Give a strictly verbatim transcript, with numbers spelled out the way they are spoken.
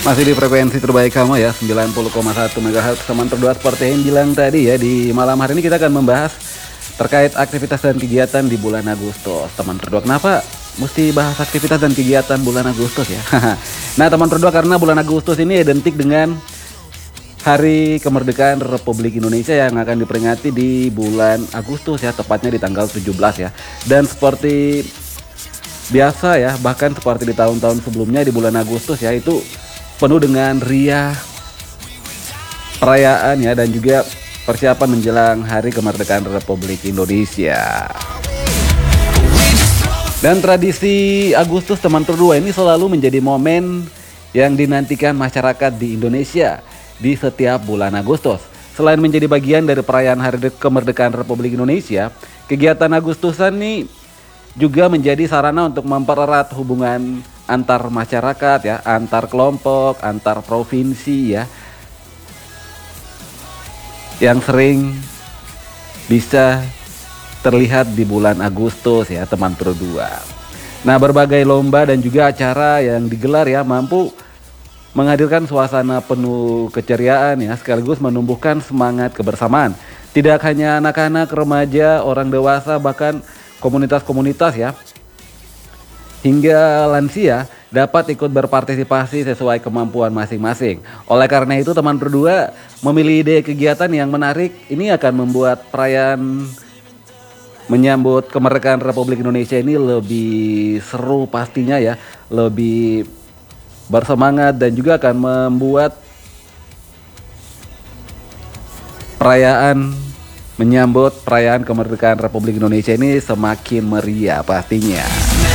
Masih di frekuensi terbaik kamu ya, sembilan puluh koma satu megahertz. Teman berdua, seperti yang bilang tadi ya, di malam hari ini kita akan membahas terkait aktivitas dan kegiatan di bulan Agustus. Teman berdua, kenapa mesti bahas aktivitas dan kegiatan bulan Agustus ya? Nah teman berdua, karena bulan Agustus ini identik dengan Hari Kemerdekaan Republik Indonesia yang akan diperingati di bulan Agustus ya, tepatnya di tanggal tujuh belas ya. Dan seperti biasa ya, bahkan seperti di tahun-tahun sebelumnya, di bulan Agustus ya, itu penuh dengan riah perayaan ya, dan juga persiapan menjelang Hari Kemerdekaan Republik Indonesia. Dan tradisi Agustus teman berdua ini selalu menjadi momen yang dinantikan masyarakat di Indonesia di setiap bulan Agustus. Selain menjadi bagian dari perayaan Hari Kemerdekaan Republik Indonesia, kegiatan Agustusan ini juga menjadi sarana untuk mempererat hubungan antar masyarakat ya, antar kelompok, antar provinsi ya, yang sering bisa terlihat di bulan Agustus ya teman berdua. Nah, berbagai lomba dan juga acara yang digelar ya mampu menghadirkan suasana penuh keceriaan ya, sekaligus menumbuhkan semangat kebersamaan. Tidak hanya anak-anak, remaja, orang dewasa, bahkan komunitas-komunitas ya, hingga lansia dapat ikut berpartisipasi sesuai kemampuan masing-masing. Oleh karena itu teman berdua memilih ide kegiatan yang menarik ini akan membuat perayaan menyambut kemerdekaan Republik Indonesia ini lebih seru pastinya ya, lebih bersemangat, dan juga akan membuat perayaan menyambut perayaan kemerdekaan Republik Indonesia ini semakin meriah pastinya.